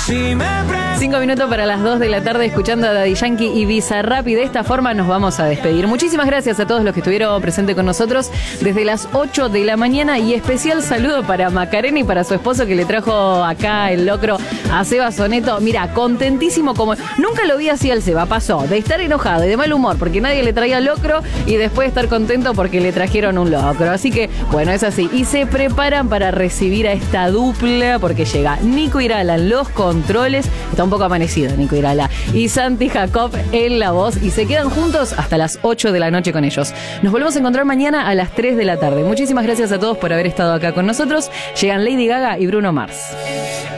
5 minutos para las 2 de la tarde escuchando a Daddy Yankee y Bizarrap, y de esta forma nos vamos a despedir. Muchísimas gracias a todos los que estuvieron presentes con nosotros desde las 8 de la mañana, y especial saludo para Macarena y para su esposo que le trajo acá el locro a Seba Soneto. Mira, contentísimo, como nunca lo vi así al Seba. Pasó de estar enojado y de mal humor porque nadie le traía locro, y después estar contento porque le trajeron un locro. Así que bueno, es así, y se preparan para recibir a esta dupla porque llega Nico Irala en los controles, está un poco amanecido Nico Irala, y Santi Jacob en la voz, y se quedan juntos hasta las 8 de la noche con ellos. Nos volvemos a encontrar mañana a las 3 de la tarde. Muchísimas gracias a todos por haber estado acá con nosotros. Llegan Lady Gaga y Bruno Mars.